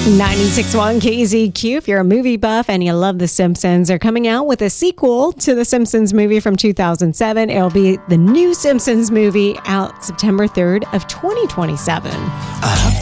96.1 KZQ. If you're a movie buff and you love The Simpsons, they're coming out with a sequel to The Simpsons movie from 2007. It'll be the new Simpsons movie out September 3rd of 2027.